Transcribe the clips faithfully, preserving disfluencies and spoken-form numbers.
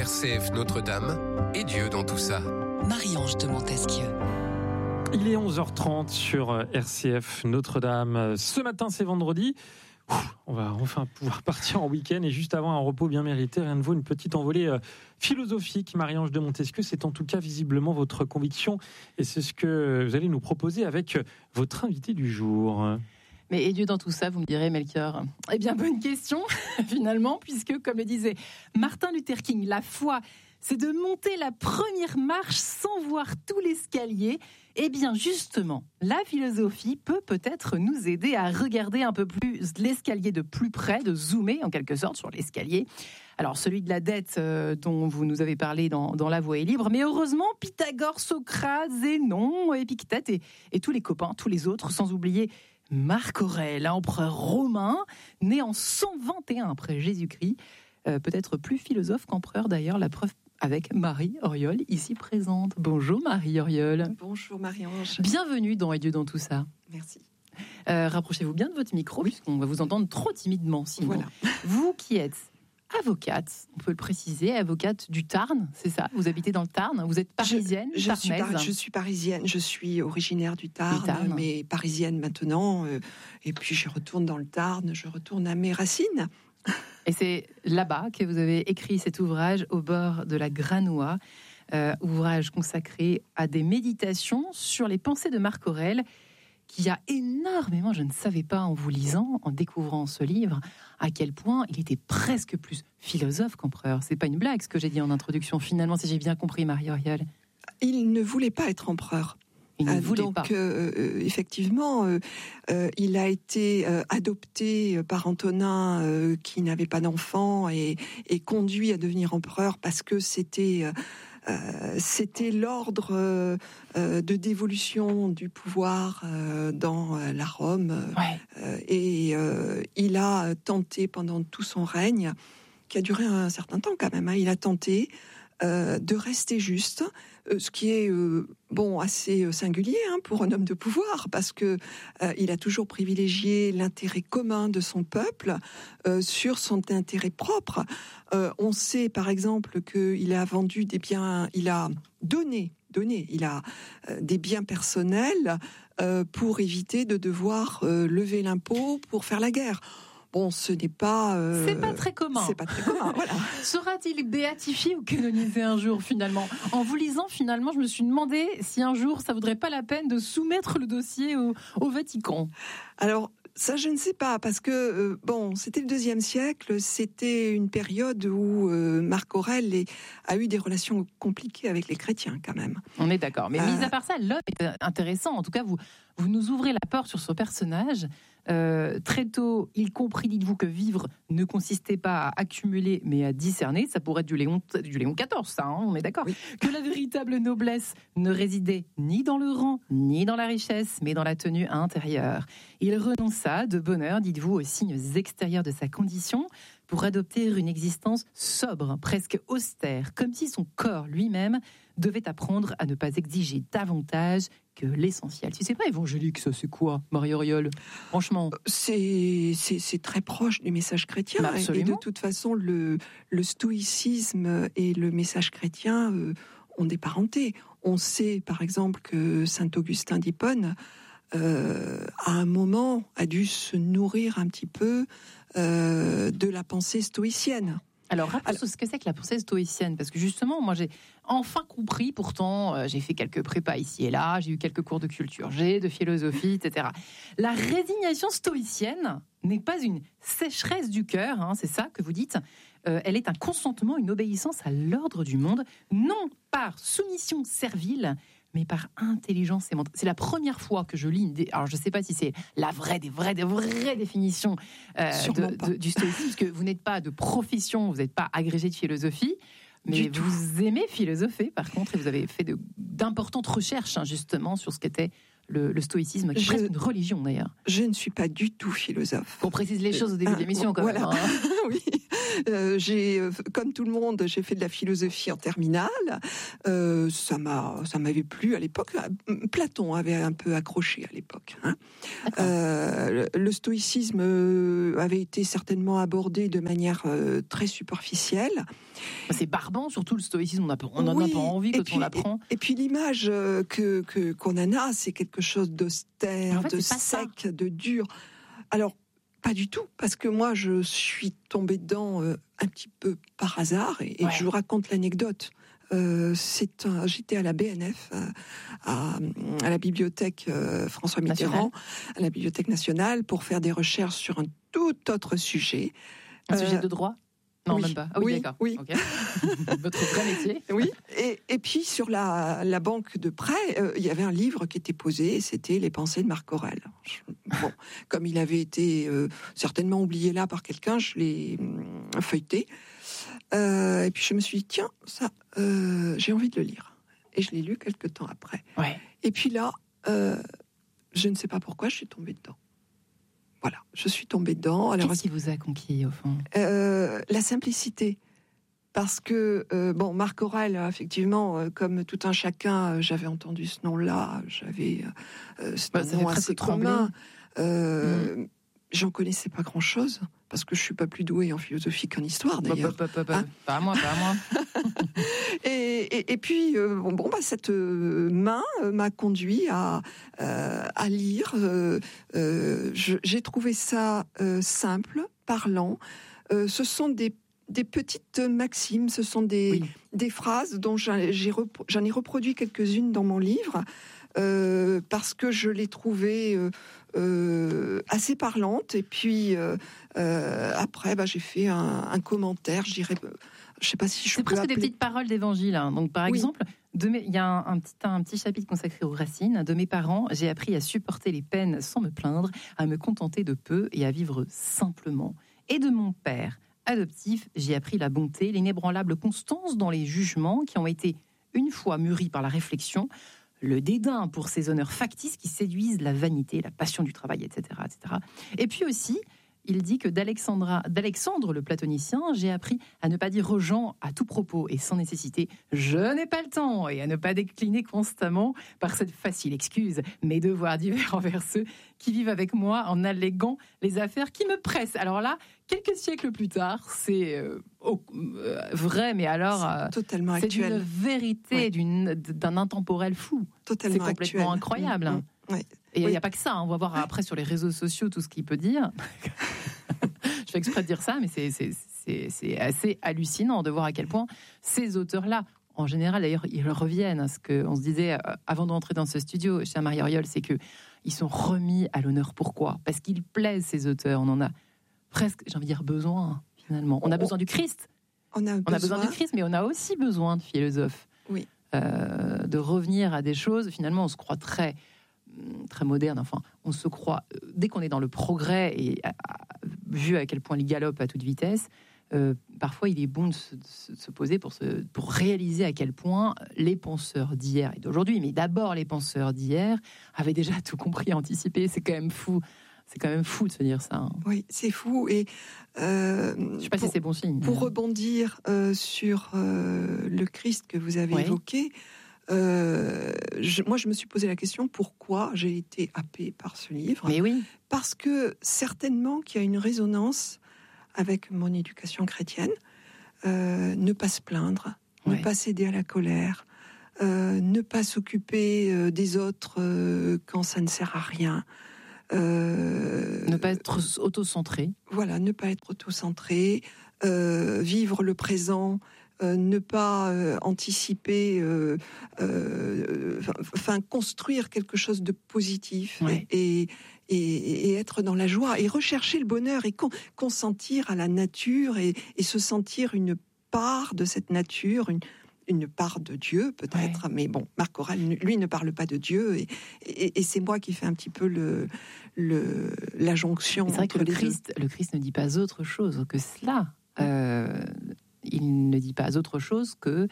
C F Notre-Dame et Dieu dans tout ça. Marie-Ange de Montesquieu. Il est onze heures trente sur R C F Notre-Dame. Ce matin, c'est vendredi. On va enfin pouvoir partir en week-end et juste avant un repos bien mérité, rien ne vaut une petite envolée philosophique. Marie-Ange de Montesquieu, c'est en tout cas visiblement votre conviction et c'est ce que vous allez nous proposer avec votre invité du jour. Mais et Dieu dans tout ça, vous me direz, Melchior? Eh bien, bonne question, finalement, puisque, comme le disait Martin Luther King, la foi, c'est de monter la première marche sans voir tout l'escalier. Eh bien, justement, la philosophie peut peut-être nous aider à regarder un peu plus l'escalier de plus près, de zoomer, en quelque sorte, sur l'escalier. Alors, celui de la dette euh, dont vous nous avez parlé dans, dans La Voie est libre. Mais heureusement, Pythagore, Socrate, Zénon, Épictète et, et tous les copains, tous les autres, sans oublier Marc Aurèle, empereur romain, né en cent vingt et un après Jésus-Christ, euh, peut-être plus philosophe qu'empereur d'ailleurs, la preuve avec Marie Auriol, ici présente. Bonjour Marie Auriol. Bonjour Marie-Ange. Bienvenue dans Et Dieu dans tout ça. Merci. Euh, rapprochez-vous bien de votre micro, oui, puisqu'on va vous entendre trop timidement sinon. Voilà. Vous qui êtes avocate, on peut le préciser, avocate du Tarn, c'est ça? Vous habitez dans le Tarn, vous êtes parisienne, je, je, suis, par, je suis parisienne, je suis originaire du Tarn, Tarn. mais parisienne maintenant. Euh, et puis je retourne dans le Tarn, je retourne à mes racines. Et c'est là-bas que vous avez écrit cet ouvrage, Au bord de la Granois, euh, ouvrage consacré à des méditations sur les pensées de Marc Aurèle, qui a énormément, je ne savais pas en vous lisant, en découvrant ce livre, à quel point il était presque plus philosophe qu'empereur. C'est pas une blague ce que j'ai dit en introduction, finalement, si j'ai bien compris, Marie Auriol. Il ne voulait pas être empereur. Il ne voulait Donc, pas. Euh, euh, effectivement, euh, euh, il a été euh, adopté par Antonin, euh, qui n'avait pas d'enfant, et, et conduit à devenir empereur parce que c'était... Euh, Euh, c'était l'ordre euh, euh, de dévolution du pouvoir euh, dans euh, la Rome. Ouais. Euh, et euh, il a tenté pendant tout son règne, qui a duré un certain temps quand même, hein, il a tenté euh, de rester juste, euh, ce qui est euh, bon assez singulier hein, pour un homme de pouvoir, parce que euh, il a toujours privilégié l'intérêt commun de son peuple euh, sur son intérêt propre. Euh, on sait par exemple qu'il a vendu des biens, il a donné, donné, il a euh, des biens personnels euh, pour éviter de devoir euh, lever l'impôt pour faire la guerre. Bon, ce n'est pas... Euh, c'est pas très commun. C'est pas très commun, voilà. Sera-t-il béatifié ou canonisé un jour, finalement? En vous lisant, finalement, je me suis demandé si un jour, ça vaudrait pas la peine de soumettre le dossier au, au Vatican. Alors, ça, je ne sais pas, parce que, euh, bon, c'était le deuxième siècle, c'était une période où euh, Marc Aurèle est, a eu des relations compliquées avec les chrétiens, quand même. On est d'accord. Mais euh... mis à part ça, l'homme est intéressant. En tout cas, vous, vous nous ouvrez la porte sur ce personnage. Euh, très tôt, il comprit, dites-vous, que vivre ne consistait pas à accumuler, mais à discerner. Ça pourrait être du Léon, du Léon quatorze, ça, hein, on est d'accord. Oui. Que la véritable noblesse ne résidait ni dans le rang, ni dans la richesse, mais dans la tenue intérieure. Il renonça de bonne heure, dites-vous, aux signes extérieurs de sa condition, pour adopter une existence sobre, presque austère, comme si son corps lui-même devait apprendre à ne pas exiger davantage que l'essentiel. Si c'est pas évangélique, ça c'est quoi, Marie Auriol? Franchement, c'est, c'est c'est très proche du message chrétien. Bah, et de toute façon, le le stoïcisme et le message chrétien euh, ont des parentés. On sait, par exemple, que saint Augustin d'Hippone, euh, à un moment, a dû se nourrir un petit peu euh, de la pensée stoïcienne. Alors, rappelez-nous ce que c'est que la pensée stoïcienne, parce que justement, moi, j'ai enfin compris, pourtant, euh, j'ai fait quelques prépas ici et là, j'ai eu quelques cours de culture G, de philosophie, et cetera. La résignation stoïcienne n'est pas une sécheresse du cœur, hein, c'est ça que vous dites. Euh, elle est un consentement, une obéissance à l'ordre du monde, non par soumission servile, mais par intelligence et mental. C'est la première fois que je lis une... Dé... Alors, je ne sais pas si c'est la vraie, des vraies, des vraies définitions euh, de, de, du stoïcisme, puisque vous n'êtes pas de profession, vous n'êtes pas agrégé de philosophie, mais vous aimez philosopher, par contre, et vous avez fait de, d'importantes recherches, hein, justement, sur ce qu'était le, le stoïcisme, qui est Je- presque une religion d'ailleurs. Je ne suis pas du tout philosophe. Qu'on précise les choses au début de l'émission quand Voilà. même. hein. Oui, Euh, j'ai, euh, comme tout le monde, j'ai fait de la philosophie en terminale. Euh, ça m'a, ça m'avait plu à l'époque. Platon avait un peu accroché à l'époque. hein. D'accord. Euh, le, le stoïcisme euh, avait été certainement abordé de manière euh, très superficielle. C'est barbant, surtout le stoïcisme, on n'en a, Oui, pas envie et quand puis- on l'apprend. Et puis l'image euh, que, que qu'on en a, c'est quelque chose d'austère, En fait, de c'est pas ça. sec, de dur. Alors pas du tout, parce que moi je suis tombée dedans euh, un petit peu par hasard, et, et Ouais. je vous raconte l'anecdote. Euh, c'est un- j'étais à la B N F, euh, à, à la bibliothèque euh, François Mitterrand, à la bibliothèque nationale, pour faire des recherches sur un tout autre sujet. Un Euh, sujet de droit Non, oui, même pas. Ah oui, oui, d'accord. oui. Ok. Votre vrai métier. Oui, et, et puis sur la, la banque de prêt, euh, il y avait un livre qui était posé, c'était Les pensées de Marc Aurèle. Je- Bon, comme il avait été euh, certainement oublié là par quelqu'un, je l'ai hum, feuilleté. Euh, et puis je me suis dit, tiens, ça, euh, j'ai envie de le lire. Et je l'ai lu quelques temps après. Ouais. Et puis là, euh, je ne sais pas pourquoi, je suis tombée dedans. Voilà, je suis tombée dedans. Alors, Qu'est-ce qui vous a conquis au fond euh, la simplicité. Parce que, euh, bon, Marc Aurèle, effectivement, euh, comme tout un chacun, euh, j'avais entendu ce nom-là, j'avais euh, ce Bah, ça fait nom presque assez trembler. commun. Euh, J'en connaissais pas grand-chose, parce que je suis pas plus douée en philosophie qu'en histoire, d'ailleurs. Bah, bah, bah, bah, Hein Pas à moi, pas à moi. Et, et, et puis, euh, bon, bon, bah, cette euh, main euh, m'a conduit à, euh, à lire. Euh, euh, je- J'ai trouvé ça euh, simple, parlant. Euh, ce sont des, des petites maximes, ce sont des, Oui. des phrases dont j'en j'ai repro- j'en ai reproduit quelques-unes dans mon livre, euh, parce que je les trouvais euh, euh, assez parlantes. Et puis, euh, euh, après, bah, j'ai fait un, un commentaire, je dirais... Je ne sais pas si je C'est peux presque des appeler- petites paroles d'évangile. hein. Donc, par Oui. exemple, de mes- il y a un, un petit, un petit chapitre consacré aux racines. De mes parents, j'ai appris à supporter les peines sans me plaindre, à me contenter de peu et à vivre simplement. Et de mon père adoptif, j'ai appris la bonté, l'inébranlable constance dans les jugements qui ont été, une fois mûris par la réflexion, le dédain pour ces honneurs factices qui séduisent la vanité, la passion du travail, et cetera, et cetera. Et puis aussi, il dit que d'Alexandra, d'Alexandre le platonicien, j'ai appris à ne pas dire aux gens à tout propos et sans nécessité « je n'ai pas le temps » et à ne pas décliner constamment par cette facile excuse mes devoirs divers envers ceux qui vivent avec moi en alléguant les affaires qui me pressent. Alors là, quelques siècles plus tard, c'est euh, oh, euh, vrai, mais alors euh, totalement c'est d'une actuel. vérité, Ouais. d'une, d'un intemporel fou. Totalement C'est complètement actuel. incroyable. Mm, mm, ouais. Et il Oui. n'y a pas que ça, hein. On va voir après sur les réseaux sociaux tout ce qu'il peut dire. Je fais exprès de dire ça, mais c'est, c'est, c'est, c'est assez hallucinant de voir à quel point ces auteurs-là, en général d'ailleurs, ils reviennent. Ce qu'on se disait euh, avant d'entrer dans ce studio chez Marie Auriol, c'est qu'ils sont remis à l'honneur. Pourquoi ? Parce qu'ils plaisent, ces auteurs. On en a presque, j'ai envie de dire, besoin, finalement. On a besoin du Christ. On a, On a besoin du Christ, mais on a aussi besoin de philosophes. Oui. Euh, de revenir à des choses, finalement, on se croit très, très moderne. Enfin, on se croit, euh, dès qu'on est dans le progrès et à- à- vu à quel point il galope à toute vitesse, euh, parfois il est bon de se, de se- de se poser pour, se, pour réaliser à quel point les penseurs d'hier et d'aujourd'hui, mais d'abord les penseurs d'hier, avaient déjà tout compris, anticipé. C'est quand même fou. C'est quand même fou de se dire ça. hein. Oui, c'est fou. Et euh, Je ne sais pas pour, si c'est bon signe. pour rebondir euh, sur euh, le Christ que vous avez Ouais. évoqué, euh, je- moi je me suis posé la question pourquoi j'ai été happée par ce livre. Mais oui. Parce que certainement qu'il y a une résonance avec mon éducation chrétienne. Euh, ne pas se plaindre, Ouais. ne pas céder à la colère, euh, ne pas s'occuper euh, des autres euh, quand ça ne sert à rien. Euh, Ne pas être auto-centré. Voilà, ne pas être auto-centré, euh, vivre le présent, euh, ne pas euh, anticiper, euh, euh, enfin construire quelque chose de positif Ouais. et, et, et être dans la joie et rechercher le bonheur et con- consentir à la nature et, et se sentir une part de cette nature, une, une part de Dieu peut-être, mais bon, Marc Aurèle, lui, ne parle pas de Dieu, et, et, et c'est moi qui fais un petit peu le, le, la jonction C'est vrai entre que le les deux. Christ, le Christ ne dit pas autre chose que cela. Euh, il ne dit pas autre chose que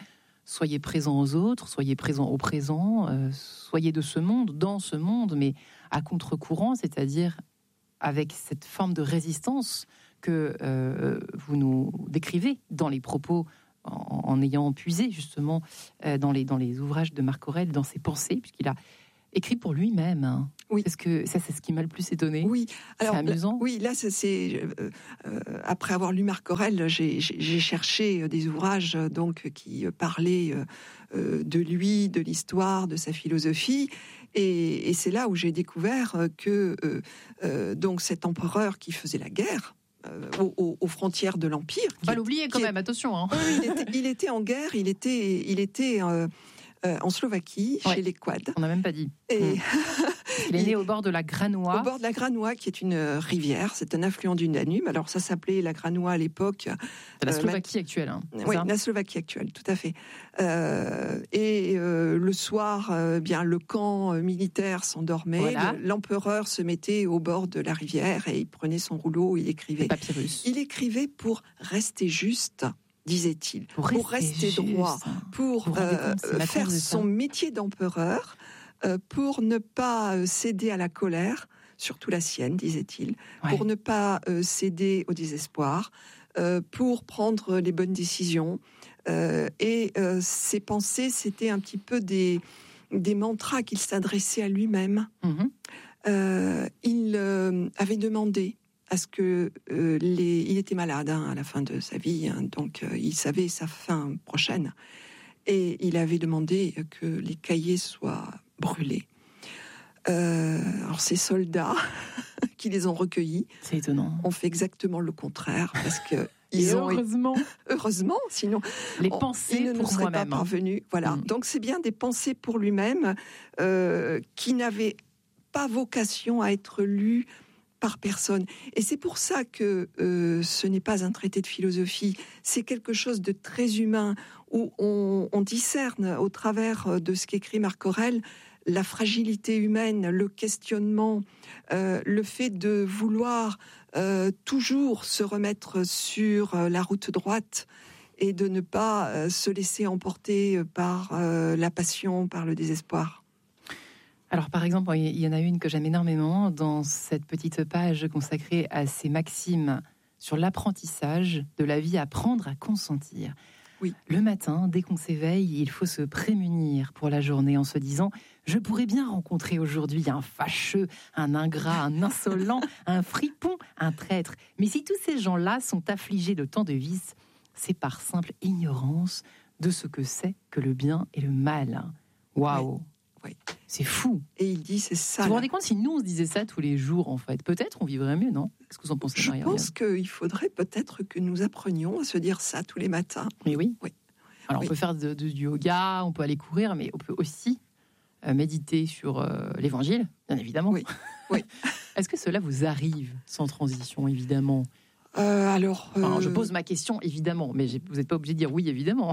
soyez présents aux autres, soyez présents au présent, euh, soyez de ce monde, dans ce monde, mais à contre-courant, c'est-à-dire avec cette forme de résistance que euh, vous nous décrivez dans les propos, en, en ayant puisé justement euh, dans, les, dans les ouvrages de Marc Aurèle, dans ses pensées, puisqu'il a écrit pour lui-même. Hein. Oui. Parce que ça, c'est ce qui m'a le plus étonné. Oui. Alors, c'est amusant. Là, oui, là, c'est, c'est euh, euh, après avoir lu Marc Aurèle, j'ai, j'ai, j'ai cherché des ouvrages donc qui parlaient euh, de lui, de l'histoire, de sa philosophie, et, et c'est là où j'ai découvert que euh, euh, donc cet empereur qui faisait la guerre euh, aux, aux frontières de l'Empire. Faut pas l'oublier quand qui, même, attention. Hein. Il, était, il était en guerre, il était, il était euh, euh, en Slovaquie, ouais. chez les Quads. On n'a même pas dit. Et mmh. Il est né au bord de la Granois. Au bord de la Granois, qui est une rivière, c'est un affluent du Danube. Alors ça s'appelait la Granois à l'époque. C'est la Slovaquie euh, actuelle. Hein, oui, ça la Slovaquie actuelle, tout à fait. Euh, et euh, le soir, euh, bien le camp militaire s'endormait. Voilà. Le, l'empereur se mettait au bord de la rivière et il prenait son rouleau, il écrivait. Papyrus. Il écrivait pour rester juste, disait-il, pour, pour rester, rester droit, pour, pour euh, faire son métier d'empereur. Euh, pour ne pas euh, céder à la colère, surtout la sienne, disait-il, ouais. pour ne pas euh, céder au désespoir, euh, pour prendre les bonnes décisions. Euh, et euh, ses pensées, c'était un petit peu des, des mantras qu'il s'adressait à lui-même. Mm-hmm. Euh, il euh, avait demandé à ce que euh, les... Il était malade hein, à la fin de sa vie, hein, donc euh, il savait sa fin prochaine. Et il avait demandé que les cahiers soient brûlés. Euh, alors ces soldats qui les ont recueillis, c'est étonnant, ont fait exactement le contraire parce que ils ont heureusement, heureusement, sinon les pensées ils ne pour nous seraient moi-même. pas parvenus. Voilà. Mmh. Donc c'est bien des pensées pour lui-même euh, qui n'avaient pas vocation à être lues par personne. Et c'est pour ça que euh, ce n'est pas un traité de philosophie, c'est quelque chose de très humain, où on, on discerne au travers de ce qu'écrit Marc Aurèle la fragilité humaine, le questionnement, euh, le fait de vouloir euh, toujours se remettre sur euh, la route droite et de ne pas euh, se laisser emporter par euh, la passion, par le désespoir. Alors, par exemple, il y en a une que j'aime énormément dans cette petite page consacrée à ces maximes sur l'apprentissage de la vie, apprendre à consentir. Oui. Le matin, dès qu'on s'éveille, il faut se prémunir pour la journée en se disant « Je pourrais bien rencontrer aujourd'hui un fâcheux, un ingrat, un insolent, un fripon, un traître. Mais si tous ces gens-là sont affligés de tant de vices, c'est par simple ignorance de ce que c'est que le bien et le mal. » Waouh. Oui. Oui. C'est fou. Et il dit, c'est ça. Vous vous rendez compte, si nous, on se disait ça tous les jours, en fait, peut-être on vivrait mieux, non? Qu'est-ce que vous en pensez, Je Maria? pense qu'il faudrait peut-être que nous apprenions à se dire ça tous les matins. Mais oui. Oui. Alors, oui. on peut faire de, de, du yoga, on peut aller courir, mais on peut aussi euh, méditer sur euh, l'Évangile, bien évidemment. Oui. oui. Est-ce que cela vous arrive sans transition, évidemment? euh, Alors, euh... enfin, je pose ma question, évidemment, mais vous n'êtes pas obligé de dire oui, évidemment.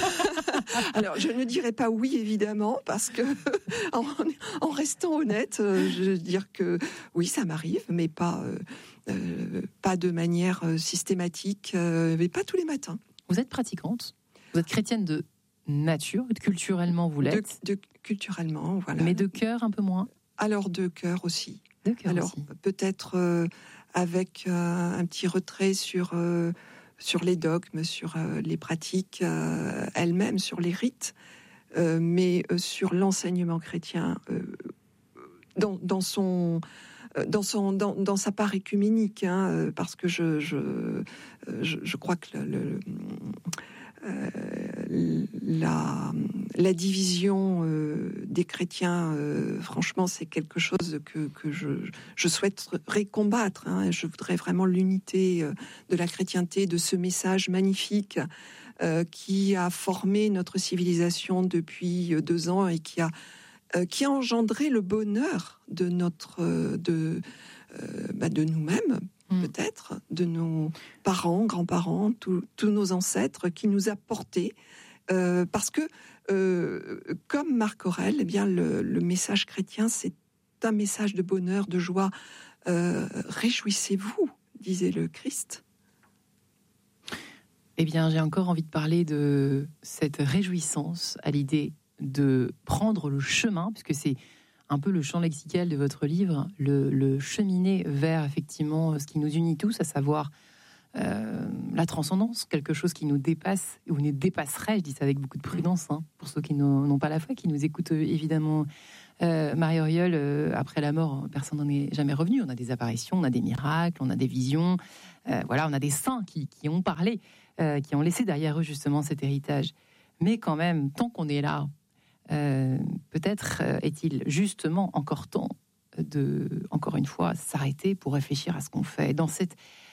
Alors, je ne dirais pas oui, évidemment, parce que, en, en restant honnête, euh, je veux dire que oui, ça m'arrive, mais pas, euh, euh, pas de manière systématique, euh, mais pas tous les matins. Vous êtes pratiquante, vous êtes chrétienne de nature, culturellement vous l'êtes. De, de, culturellement, voilà. Mais de cœur un peu moins. Alors, de cœur aussi. De cœur Alors, aussi. peut-être euh, avec euh, un petit retrait sur... Euh, sur les dogmes, sur euh, les pratiques euh, elles-mêmes, sur les rites, euh, mais euh, sur l'enseignement chrétien euh, dans, dans, son, euh, dans, son, dans, dans sa part écuménique, hein, euh, parce que je, je, je, je crois que le, le, euh, la, la division euh, des chrétiens, euh, franchement, c'est quelque chose que, que je, je souhaiterais combattre. Hein. Je voudrais vraiment l'unité euh, de la chrétienté, de ce message magnifique euh, qui a formé notre civilisation depuis euh, deux ans et qui a, euh, qui a engendré le bonheur de, notre, euh, de, euh, bah, de nous-mêmes. Peut-être, de nos parents, grands-parents, tous nos ancêtres qui nous a portés. Euh, parce que, euh, comme Marc Aurèle, eh bien, le, le message chrétien, c'est un message de bonheur, de joie. Euh, réjouissez-vous, disait le Christ. Eh bien, j'ai encore envie de parler de cette réjouissance à l'idée de prendre le chemin, puisque c'est un peu le champ lexical de votre livre, le, le cheminer vers effectivement ce qui nous unit tous, à savoir euh, la transcendance, quelque chose qui nous dépasse, ou nous dépasserait, je dis ça avec beaucoup de prudence, hein, pour ceux qui n'ont pas la foi, qui nous écoutent évidemment. Euh, Marie-Auriol, euh, après la mort, personne n'en est jamais revenu. On a des apparitions, on a des miracles, on a des visions, euh, voilà, on a des saints qui, qui ont parlé, euh, qui ont laissé derrière eux justement cet héritage. Mais quand même, tant qu'on est là, euh, peut-être euh, est-il justement encore temps de, encore une fois, s'arrêter pour réfléchir à ce qu'on fait. Dans cet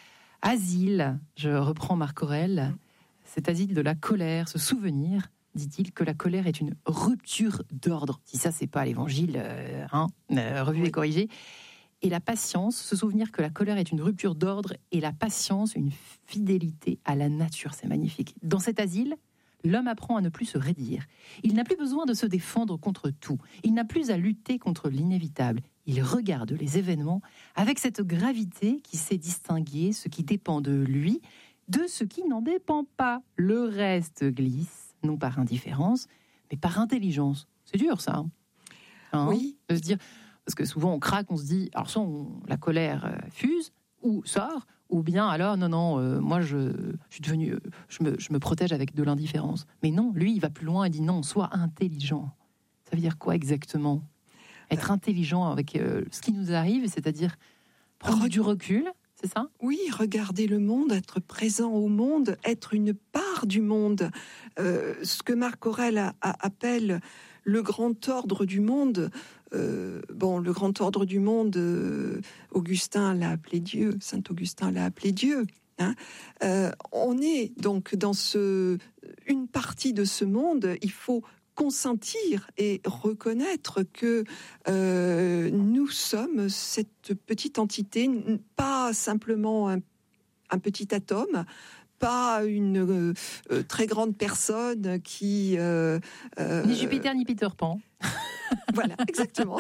asile, je reprends Marc Aurèle, cet asile de la colère, ce souvenir, dit-il, que la colère est une rupture d'ordre. Si ça, c'est pas l'évangile, euh, hein, euh, revu oui. et corrigé. Et la patience, se souvenir que la colère est une rupture d'ordre et la patience, une fidélité à la nature. C'est magnifique. Dans cet asile, l'homme apprend à ne plus se raidir. Il n'a plus besoin de se défendre contre tout. Il n'a plus à lutter contre l'inévitable. Il regarde les événements avec cette gravité qui sait distinguer ce qui dépend de lui de ce qui n'en dépend pas. Le reste glisse, non par indifférence, mais par intelligence. C'est dur, ça. Hein, hein oui. De se dire, parce que souvent on craque, on se dit, alors soit on, la colère euh, fuse ou sort, ou bien alors non non, euh, moi je, je suis devenu, euh, je me, je me protège avec de l'indifférence. Mais non, lui il va plus loin et dit non, sois intelligent. Ça veut dire quoi exactement ? Être intelligent avec euh, ce qui nous arrive, c'est-à-dire prendre du recul. C'est ça ? Oui, regarder le monde, être présent au monde, être une part du monde. Euh, ce que Marc Aurèle a, a, appelle le grand ordre du monde. Euh, bon, le grand ordre du monde, euh, Augustin l'a appelé Dieu, Saint Augustin l'a appelé Dieu. Hein. Euh, on est donc dans ce, une partie de ce monde. Il faut consentir et reconnaître que euh, nous sommes cette petite entité, pas simplement un, un petit atome, pas une euh, très grande personne qui... Euh, euh, ni Jupiter ni Peter Pan. Voilà, exactement.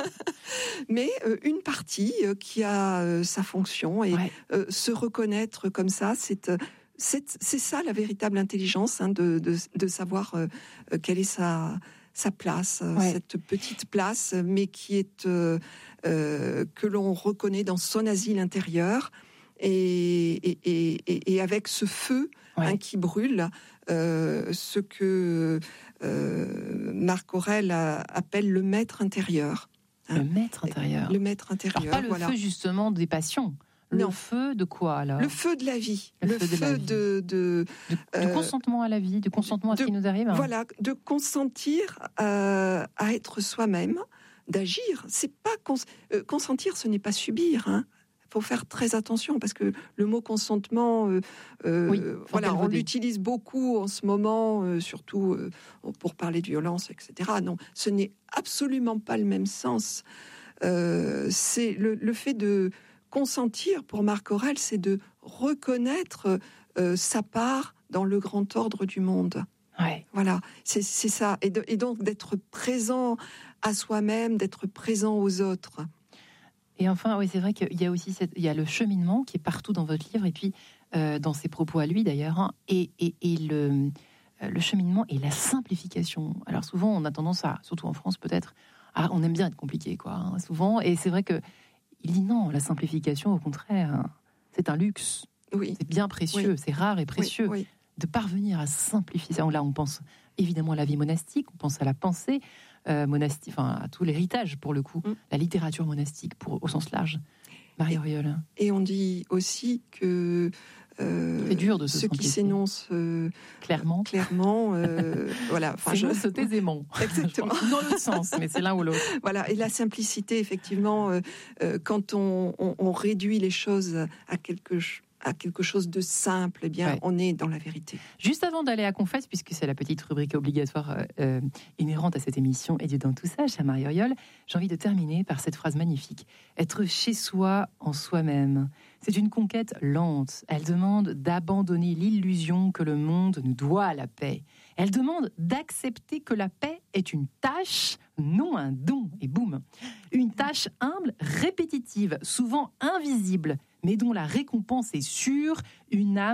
Mais euh, une partie euh, qui a euh, sa fonction et ouais. euh, se reconnaître comme ça, c'est... Euh, C'est, c'est ça la véritable intelligence, hein, de, de, de savoir euh, quelle est sa, sa place, ouais. cette petite place, mais qui est euh, euh, que l'on reconnaît dans son asile intérieur et, et, et, et avec ce feu ouais. hein, qui brûle, euh, ce que euh, Marc Aurèle a, appelle le maître intérieur. Hein. Le maître intérieur. Le maître intérieur. Alors pas le voilà. feu justement des passions. Le non. feu de quoi alors ? Le feu de la vie. Le, le feu, feu de, de, de, de, euh, du consentement à la vie, du consentement à de, ce qui nous arrive. Hein. Voilà, de consentir à, à être soi-même, d'agir. C'est pas cons, euh, consentir, ce n'est pas subir. Hein. Faut faire très attention parce que le mot consentement, euh, euh, oui, voilà, on l'utilise beaucoup en ce moment, euh, surtout euh, pour parler de violence, et cetera. Non, ce n'est absolument pas le même sens. Euh, c'est le, le fait de consentir pour Marc Aurèle, c'est de reconnaître euh, sa part dans le grand ordre du monde. Ouais. Voilà, c'est, c'est ça. Et, de, et donc d'être présent à soi-même, d'être présent aux autres. Et enfin, oui, c'est vrai qu'il y a aussi cette, il y a le cheminement qui est partout dans votre livre, et puis euh, dans ses propos à lui d'ailleurs, hein, et, et, et le, le cheminement et la simplification. Alors souvent, on a tendance à, surtout en France peut-être, à, on aime bien être compliqué, quoi, hein, souvent. Et c'est vrai que il dit non, la simplification, au contraire, c'est un luxe. Oui. C'est bien précieux, oui. c'est rare et précieux oui, oui. de parvenir à simplifier. Là, on pense évidemment à la vie monastique, on pense à la pensée euh, monastique, enfin à tout l'héritage pour le coup, mm. la littérature monastique pour, au sens large. Marie-Auriol. Et on dit aussi que euh, c'est dur de se ceux qui s'énoncent euh, clairement, clairement, euh, voilà. Enfin, je saute aisément. Exactement. Dans l'autre sens, mais c'est l'un ou l'autre. Voilà. Et la simplicité, effectivement, euh, euh, quand on, on, on réduit les choses à quelque chose. à quelque chose de simple, eh bien, ouais. on est dans la vérité. Juste avant d'aller à Confesse, puisque c'est la petite rubrique obligatoire euh, inhérente à cette émission et Dieu dans tout ça, chère Marie-Auriol, j'ai envie de terminer par cette phrase magnifique. Être chez soi en soi-même, c'est une conquête lente. Elle demande d'abandonner l'illusion que le monde nous doit la paix. Elle demande d'accepter que la paix est une tâche, non un don. Et boum, une tâche humble, répétitive, souvent invisible, mais dont la récompense est sûre, une âme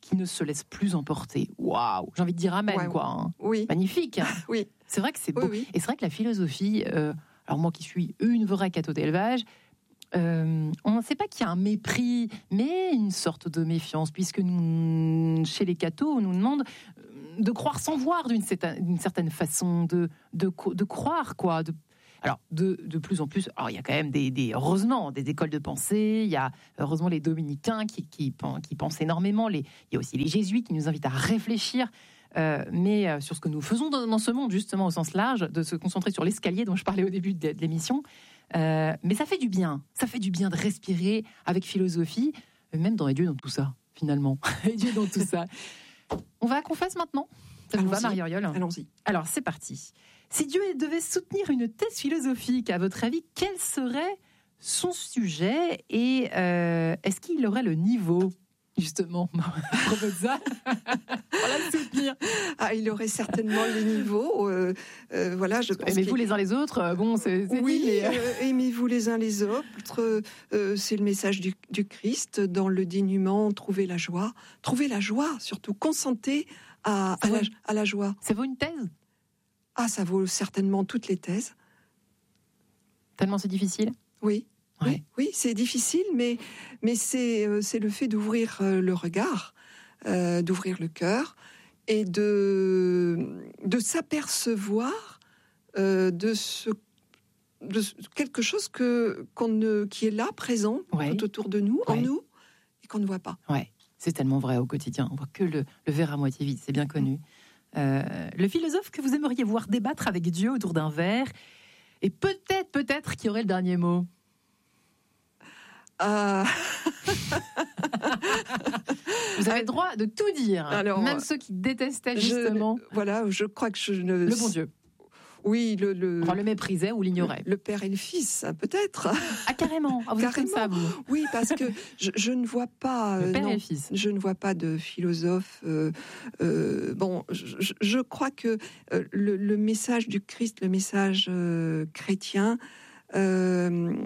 qui ne se laisse plus emporter. Waouh, j'ai envie de dire amen, Ouais, quoi. Hein. Oui, Magnifique. Hein. oui, C'est vrai que c'est beau. oui, oui. Et c'est vrai que la philosophie, euh, alors moi qui suis une vraie catho d'élevage, euh, on ne sait pas qu'il y a un mépris, mais une sorte de méfiance, puisque nous, chez les cathos, on nous demande de croire sans voir d'une certaine, d'une certaine façon, de, de, de croire, quoi. De, alors, de, de plus en plus, alors il y a quand même des, des, heureusement, des écoles de pensée, il y a heureusement les dominicains qui, qui, qui pensent énormément, les, il y a aussi les jésuites qui nous invitent à réfléchir. Euh, mais euh, sur ce que nous faisons dans, dans ce monde, justement, au sens large, de se concentrer sur l'escalier dont je parlais au début de, de l'émission. Euh, mais ça fait du bien. Ça fait du bien de respirer avec philosophie, même dans les dieux dans tout ça, finalement. Les dieux dans tout ça. On va à Confesse maintenant. Ça vous va, Marie-Auriol ? Allons-y. Alors, c'est parti. Si Dieu devait soutenir une thèse philosophique, à votre avis, quel serait son sujet et euh, est-ce qu'il aurait le niveau ? Justement, à propos de ça, on va le soutenir. Ah, il aurait certainement les niveaux. Euh, euh, voilà, je pense Aimez-vous les uns les autres, euh, bon, c'est, c'est oui, dit, mais... euh, aimez-vous les uns les autres. Euh, c'est le message du, du Christ. Dans le dénuement, trouver la joie. Trouver la joie, surtout. Consentez à, à, la, à la joie. Ça vaut une thèse ? Ah, ça vaut certainement toutes les thèses. Tellement c'est difficile ? Oui. Ouais. Oui, oui, c'est difficile, mais, mais c'est, euh, c'est le fait d'ouvrir euh, le regard, euh, d'ouvrir le cœur et de, de s'apercevoir euh, de, ce, de quelque chose que, qu'on ne, qui est là, présent, ouais. tout autour de nous, ouais. en nous, et qu'on ne voit pas. Ouais, c'est tellement vrai au quotidien. On voit que le, le verre à moitié vide, c'est bien connu. Euh, le philosophe que vous aimeriez voir débattre avec Dieu autour d'un verre, et peut-être, peut-être qu'il y aurait le dernier mot. Euh... Vous avez le droit de tout dire, alors, même ceux qui détestaient justement. Je, voilà, je crois que je ne. Le bon Dieu. Oui, le, le, enfin, le méprisaient ou l'ignoraient. Le, le père et le fils, peut-être. Ah, carrément. Ah, vous carrément. Êtes comme ça, vous. Oui, parce que je, je ne vois pas. Le père non, et le fils. Je ne vois pas de philosophe. Euh, euh, bon, je, je crois que euh, le, le message du Christ, le message euh, chrétien. Euh,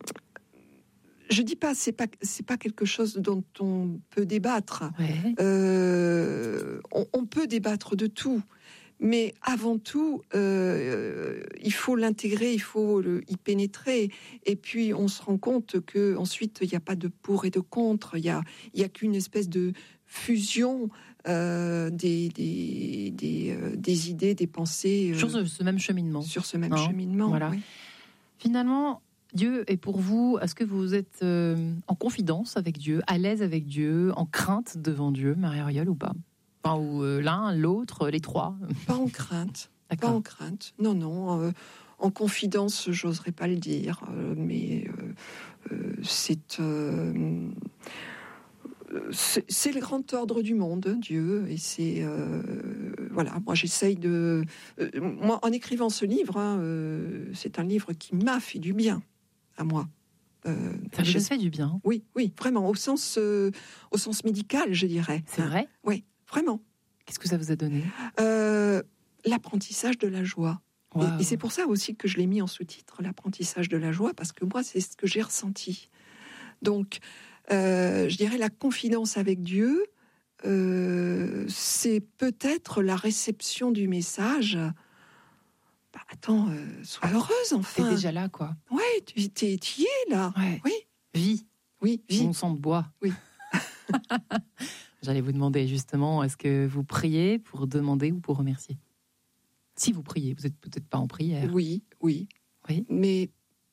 Je dis pas, c'est pas, c'est pas quelque chose dont on peut débattre. Ouais. Euh, on, on peut débattre de tout, mais avant tout, euh, il faut l'intégrer, il faut le, y pénétrer. Et puis, on se rend compte que ensuite, il n'y a pas de pour et de contre. Il y a, il y a qu'une espèce de fusion euh, des, des, des, euh, des idées, des pensées. Euh, sur ce, ce même cheminement. Sur ce même hein, cheminement. Voilà. Oui. Finalement. Dieu est pour vous, est-ce que vous êtes euh, en confidence avec Dieu, à l'aise avec Dieu, en crainte devant Dieu, Marie-Auriol, ou pas ? Enfin, ou euh, l'un, l'autre, les trois ? Pas en crainte. D'accord. Pas en crainte. Non, non. Euh, en confidence, j'oserais pas le dire, euh, mais euh, euh, c'est, euh, c'est c'est le grand ordre du monde, Dieu, et c'est euh, voilà. Moi, j'essaye de. Euh, moi, en écrivant ce livre, hein, euh, c'est un livre qui m'a fait du bien à moi. Euh, ça vous a fait du bien ? Oui, oui, vraiment, au sens, euh, au sens médical, je dirais. C'est vrai ? Oui, vraiment. Qu'est-ce que ça vous a donné ? euh, L'apprentissage de la joie. Wow. Et, et c'est pour ça aussi que je l'ai mis en sous-titre, l'apprentissage de la joie, parce que moi, c'est ce que j'ai ressenti. Donc, euh, je dirais la confidence avec Dieu, euh, c'est peut-être la réception du message. Bah, attends, euh, sois heureuse, enfin. T'es déjà là, quoi. Ouais, tu t'es, t'y es, là. Ouais. Oui. Vie. Oui, vie. Mon sang de bois. Oui. J'allais vous demander, justement, est-ce que vous priez pour demander ou pour remercier ? Si vous priez, vous n'êtes peut-être pas en prière. Oui, oui. Oui. Mais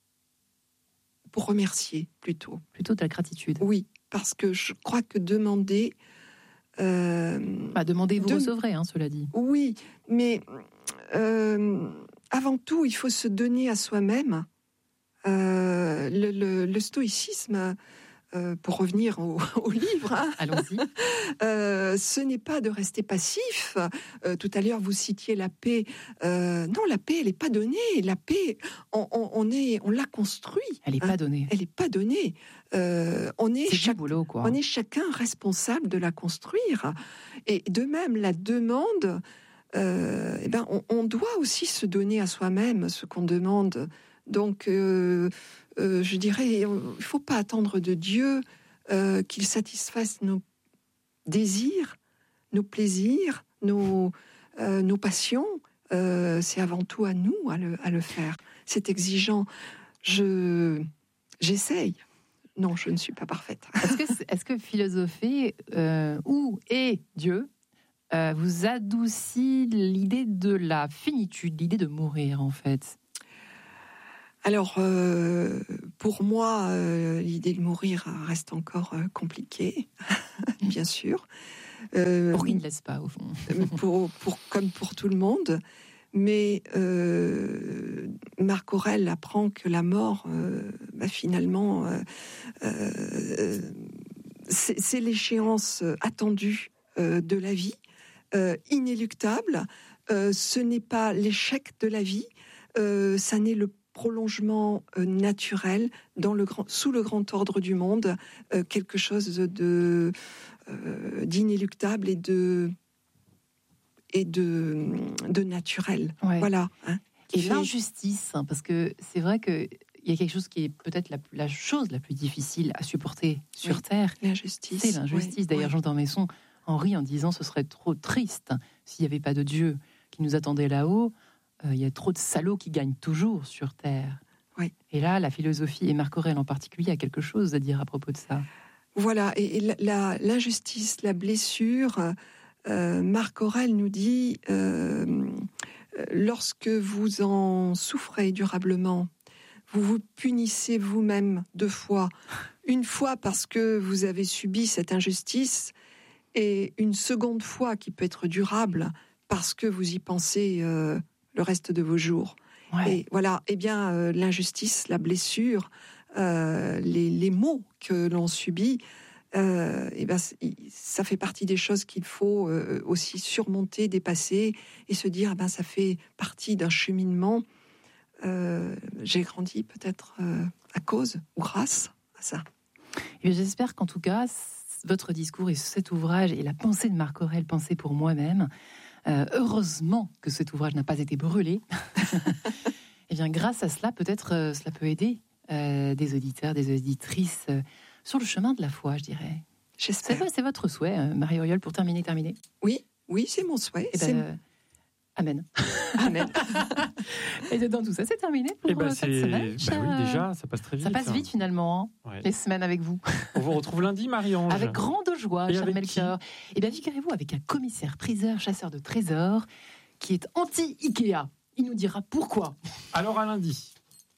pour remercier, plutôt. Plutôt de la gratitude. Oui, parce que je crois que demander... Euh, bah, demander vous de... recevrez, hein, cela dit. Oui, mais euh, avant tout, il faut se donner à soi-même. Euh, le, le, le stoïcisme, euh, pour revenir au, au livre, hein, allons-y. Euh, ce n'est pas de rester passif. Euh, tout à l'heure, vous citiez la paix. Euh, non, la paix, elle n'est pas donnée. La paix, on, on, on, est, on l'a construit. Elle n'est hein. pas donnée. Elle n'est pas donnée. Euh, on est, C'est chaque, du boulot, quoi. On est chacun responsable de la construire. Et de même, la demande, euh, eh ben, on, on doit aussi se donner à soi-même ce qu'on demande. Donc, euh, euh, je dirais, il ne faut pas attendre de Dieu euh, qu'il satisfasse nos, désirs, nos plaisirs, nos, euh, nos passions, euh, c'est avant tout à nous à le, à le faire. C'est exigeant. Je, j'essaye. Non, je ne suis pas parfaite. Est-ce que, est-ce que philosopher euh, où est Dieu euh, vous adoucit l'idée de la finitude, l'idée de mourir en fait? Alors, euh, pour moi, euh, l'idée de mourir reste encore euh, compliquée, bien sûr. Euh, pour qui ne laisse pas, au fond. pour, pour, comme pour tout le monde. Mais euh, Marc Aurèle apprend que la mort, euh, bah, finalement, euh, euh, c'est, c'est l'échéance attendue euh, de la vie, euh, inéluctable. Euh, ce n'est pas l'échec de la vie, euh, ça n'est le prolongement euh, naturel dans le grand, sous le grand ordre du monde, euh, quelque chose de, euh, d'inéluctable et de... et de, de naturel. Ouais. Voilà. Hein, et fait... l'injustice, hein, parce que c'est vrai qu'il y a quelque chose qui est peut-être la, la chose la plus difficile à supporter sur oui. Terre. L'injustice. C'est l'injustice. Oui. D'ailleurs, oui. Jean d'Ormesson en rit en disant ce serait trop triste s'il n'y avait pas de Dieu qui nous attendait là-haut. Euh, il y a trop de salauds qui gagnent toujours sur Terre. Oui. Et là, la philosophie, et Marc Aurèle en particulier, a quelque chose à dire à propos de ça. Voilà. Et, et la, la, l'injustice, la blessure... Euh, Marc Aurèle nous dit euh, lorsque vous en souffrez durablement, vous vous punissez vous-même deux fois. Une fois parce que vous avez subi cette injustice, et une seconde fois qui peut être durable parce que vous y pensez euh, le reste de vos jours. Ouais. Et voilà. Eh bien, euh, l'injustice, la blessure, euh, les, les maux que l'on subit. Euh, et ben, ça fait partie des choses qu'il faut euh, aussi surmonter, dépasser et se dire, eh ben, ça fait partie d'un cheminement. Euh, j'ai grandi peut-être euh, à cause ou grâce à ça. Et j'espère qu'en tout cas, votre discours et cet ouvrage et la pensée de Marc Aurèle, pensée pour moi-même, euh, heureusement que cet ouvrage n'a pas été brûlé. Et bien, grâce à cela, peut-être euh, cela peut aider euh, des auditeurs, des auditrices. Euh, sur le chemin de la foi, je dirais. J'espère. C'est, c'est votre souhait, Marie-Auriol, pour terminer, terminer. Oui, oui, c'est mon souhait. Et ben, euh, amen. Amen. Et dans tout ça, c'est terminé pour ben, cette c'est... semaine. Bah oui, déjà, ça passe très vite. Ça passe vite, finalement, hein, ouais. les semaines avec vous. On vous retrouve lundi, Marie-Ange. Avec grande joie, Et cher avec Melchior. Et bien, figurez-vous, avec un commissaire, priseur, chasseur de trésors, qui est anti-Ikea. Il nous dira pourquoi. Alors, à lundi.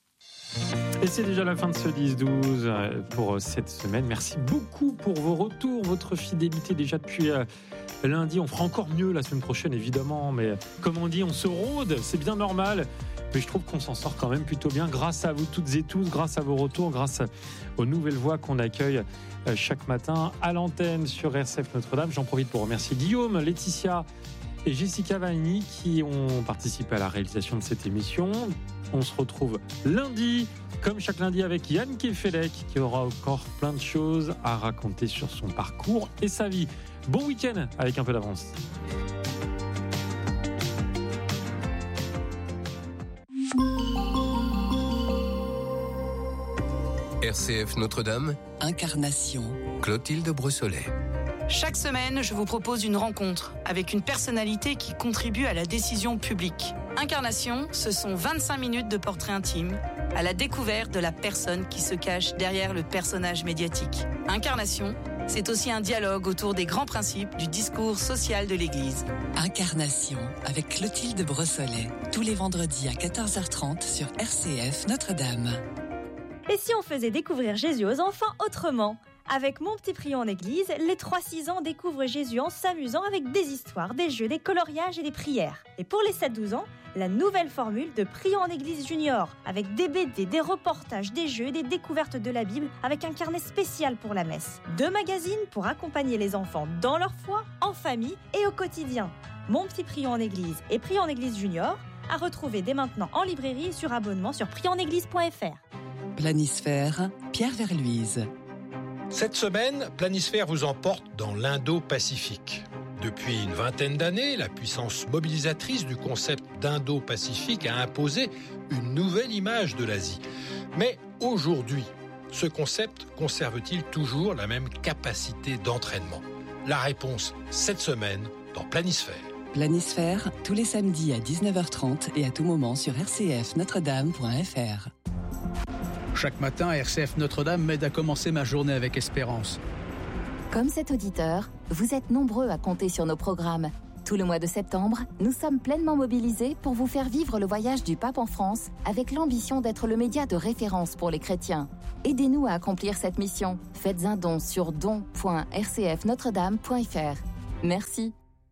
Et c'est déjà la fin de ce dix douze pour cette semaine. Merci beaucoup pour vos retours, votre fidélité déjà depuis lundi. On fera encore mieux la semaine prochaine, évidemment. Mais comme on dit, on se rôde, c'est bien normal. Mais je trouve qu'on s'en sort quand même plutôt bien grâce à vous toutes et tous, grâce à vos retours, grâce aux nouvelles voix qu'on accueille chaque matin à l'antenne sur R C F Notre-Dame. J'en profite pour remercier Guillaume, Laetitia et Jessica Vanni qui ont participé à la réalisation de cette émission. On se retrouve lundi, comme chaque lundi, avec Yann Kefelec, qui aura encore plein de choses à raconter sur son parcours et sa vie. Bon week-end avec un peu d'avance. R C F Notre-Dame, Incarnation. Clotilde Brossolet. Chaque semaine, je vous propose une rencontre avec une personnalité qui contribue à la décision publique. Incarnation, ce sont vingt-cinq minutes de portrait intime à la découverte de la personne qui se cache derrière le personnage médiatique. Incarnation, c'est aussi un dialogue autour des grands principes du discours social de l'Église. Incarnation avec Clotilde Brossolet, tous les vendredis à quatorze heures trente sur R C F Notre-Dame. Et si on faisait découvrir Jésus aux enfants autrement ? Avec Mon Petit Prion en Église, les trois six ans découvrent Jésus en s'amusant avec des histoires, des jeux, des coloriages et des prières. Et pour les sept douze ans, la nouvelle formule de Prion en Église Junior, avec des B D, des reportages, des jeux et des découvertes de la Bible, avec un carnet spécial pour la messe. Deux magazines pour accompagner les enfants dans leur foi, en famille et au quotidien. Mon Petit Prion en Église et Prion en Église Junior, à retrouver dès maintenant en librairie et sur abonnement sur prion en église point f r. Planisphère, Pierre Verluise. Cette semaine, Planisphère vous emporte dans l'Indo-Pacifique. Depuis une vingtaine d'années, la puissance mobilisatrice du concept d'Indo-Pacifique a imposé une nouvelle image de l'Asie. Mais aujourd'hui, ce concept conserve-t-il toujours la même capacité d'entraînement ? La réponse cette semaine dans Planisphère. Planisphère, tous les samedis à dix-neuf heures trente et à tout moment sur r c f notre dame point f r. Chaque matin, R C F Notre-Dame m'aide à commencer ma journée avec espérance. Comme cet auditeur, vous êtes nombreux à compter sur nos programmes. Tout le mois de septembre, nous sommes pleinement mobilisés pour vous faire vivre le voyage du pape en France avec l'ambition d'être le média de référence pour les chrétiens. Aidez-nous à accomplir cette mission. Faites un don sur don point r c f notre dame point f r. Merci.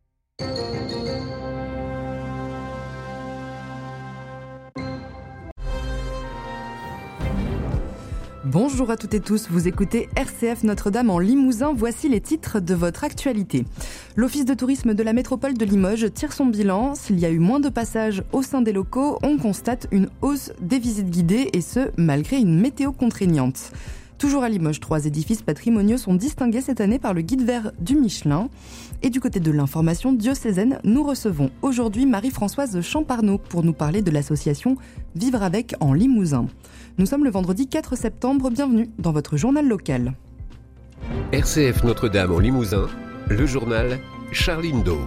Bonjour à toutes et tous, vous écoutez R C F Notre-Dame en Limousin, voici les titres de votre actualité. L'Office de tourisme de la métropole de Limoges tire son bilan. S'il y a eu moins de passages au sein des locaux, on constate une hausse des visites guidées et ce, malgré une météo contraignante. Toujours à Limoges, trois édifices patrimoniaux sont distingués cette année par le guide vert du Michelin. Et du côté de l'information diocésaine, nous recevons aujourd'hui Marie-Françoise Champarneau pour nous parler de l'association Vivre avec en Limousin. Nous sommes le vendredi quatre septembre, bienvenue dans votre journal local. R C F Notre-Dame en Limousin, le journal Charline Do.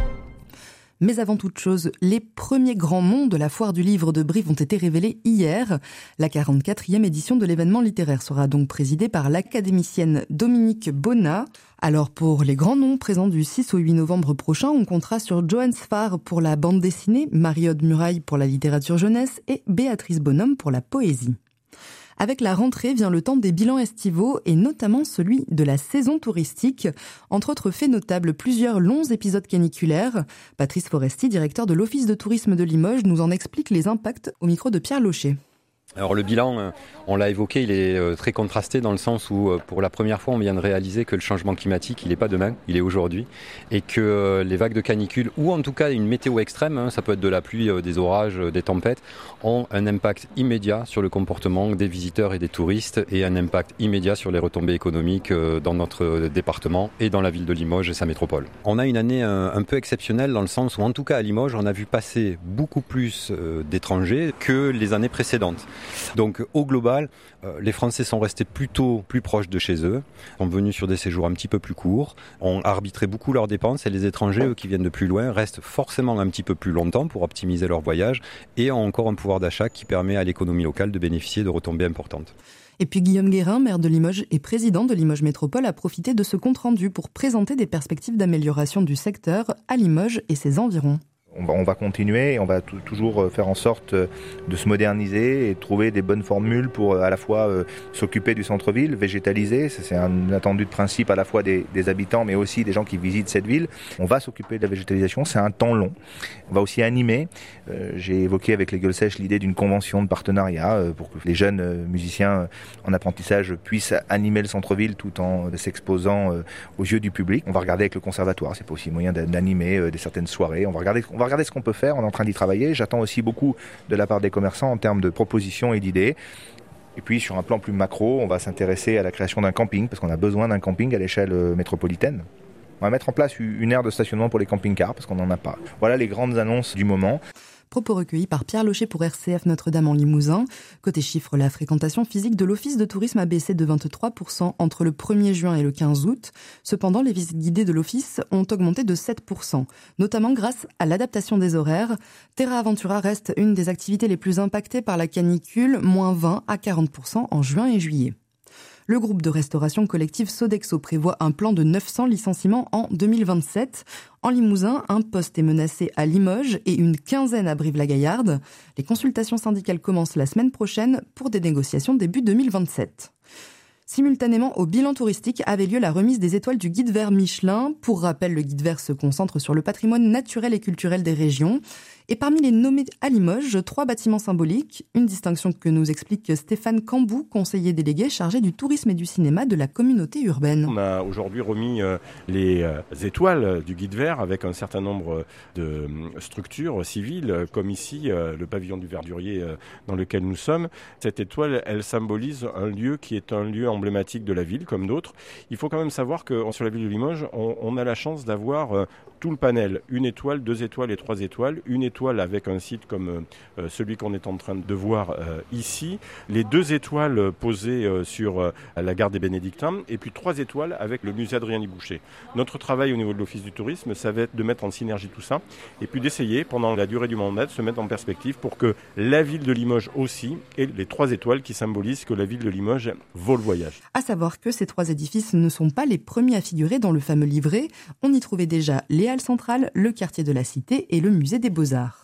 Mais avant toute chose, les premiers grands noms de la foire du livre de Brive ont été révélés hier. La quarante-quatrième édition de l'événement littéraire sera donc présidée par l'académicienne Dominique Bonnat. Alors pour les grands noms présents du six au huit novembre prochain, on comptera sur Johannes Farr pour la bande dessinée, Marie-Aude Muraille pour la littérature jeunesse et Béatrice Bonhomme pour la poésie. Avec la rentrée vient le temps des bilans estivaux et notamment celui de la saison touristique. Entre autres faits notables, plusieurs longs épisodes caniculaires. Patrice Foresti, directeur de l'Office de tourisme de Limoges, nous en explique les impacts au micro de Pierre Locher. Alors le bilan, on l'a évoqué, il est très contrasté dans le sens où pour la première fois on vient de réaliser que le changement climatique il n'est pas demain, il est aujourd'hui et que les vagues de canicule ou en tout cas une météo extrême, ça peut être de la pluie, des orages, des tempêtes, ont un impact immédiat sur le comportement des visiteurs et des touristes et un impact immédiat sur les retombées économiques dans notre département et dans la ville de Limoges et sa métropole. On a une année un peu exceptionnelle dans le sens où en tout cas à Limoges on a vu passer beaucoup plus d'étrangers que les années précédentes. Donc au global, euh, les Français sont restés plutôt plus proches de chez eux, sont venus sur des séjours un petit peu plus courts, ont arbitré beaucoup leurs dépenses et les étrangers, eux qui viennent de plus loin, restent forcément un petit peu plus longtemps pour optimiser leur voyage et ont encore un pouvoir d'achat qui permet à l'économie locale de bénéficier de retombées importantes. Et puis Guillaume Guérin, maire de Limoges et président de Limoges Métropole, a profité de ce compte-rendu pour présenter des perspectives d'amélioration du secteur à Limoges et ses environs. On va, on va continuer et on va t- toujours faire en sorte de se moderniser et de trouver des bonnes formules pour à la fois euh, s'occuper du centre-ville, végétaliser, ça, c'est un attendu de principe à la fois des, des habitants mais aussi des gens qui visitent cette ville. On va s'occuper de la végétalisation, c'est un temps long. On va aussi animer. Euh, j'ai évoqué avec les Gueules Sèches l'idée d'une convention de partenariat euh, pour que les jeunes euh, musiciens en apprentissage puissent animer le centre-ville tout en euh, s'exposant euh, aux yeux du public. On va regarder avec le conservatoire, c'est pas aussi moyen d'animer euh, des certaines soirées. On va regarder on va regarder ce qu'on peut faire, on est en train d'y travailler. J'attends aussi beaucoup de la part des commerçants en termes de propositions et d'idées. Et puis sur un plan plus macro, on va s'intéresser à la création d'un camping, parce qu'on a besoin d'un camping à l'échelle métropolitaine. On va mettre en place une aire de stationnement pour les camping-cars, parce qu'on n'en a pas. Voilà les grandes annonces du moment. Propos recueillis par Pierre Locher pour R C F Notre-Dame en Limousin. Côté chiffres, la fréquentation physique de l'Office de tourisme a baissé de vingt-trois pour cent entre le premier juin et le quinze août. Cependant, les visites guidées de l'Office ont augmenté de sept pour cent, notamment grâce à l'adaptation des horaires. Terra Aventura reste une des activités les plus impactées par la canicule, moins vingt à quarante pour cent en juin et juillet. Le groupe de restauration collective Sodexo prévoit un plan de neuf cents licenciements en deux mille vingt-sept. En Limousin, un poste est menacé à Limoges et une quinzaine à Brive-la-Gaillarde. Les consultations syndicales commencent la semaine prochaine pour des négociations début deux mille vingt-sept. Simultanément, au bilan touristique avait lieu la remise des étoiles du guide vert Michelin. Pour rappel, le guide vert se concentre sur le patrimoine naturel et culturel des régions. Et parmi les nommés à Limoges, trois bâtiments symboliques. Une distinction que nous explique Stéphane Cambou, conseiller délégué chargé du tourisme et du cinéma de la communauté urbaine. On a aujourd'hui remis les étoiles du guide vert avec un certain nombre de structures civiles, comme ici le pavillon du Verdurier dans lequel nous sommes. Cette étoile, elle symbolise un lieu qui est un lieu emblématique de la ville, comme d'autres. Il faut quand même savoir que sur la ville de Limoges, on, on a la chance d'avoir tout le panel, une étoile, deux étoiles et trois étoiles, une étoile étoiles avec un site comme euh, celui qu'on est en train de voir euh, ici, les deux étoiles posées euh, sur euh, la gare des Bénédictins et puis trois étoiles avec le musée Adrien Liboucher. Notre travail au niveau de l'Office du tourisme, ça va être de mettre en synergie tout ça et puis d'essayer pendant la durée du mandat de se mettre en perspective pour que la ville de Limoges aussi ait les trois étoiles qui symbolisent que la ville de Limoges vaut le voyage. À savoir que ces trois édifices ne sont pas les premiers à figurer dans le fameux livret. On y trouvait déjà les Halles centrales, le quartier de la Cité et le musée des Beaux-Arts.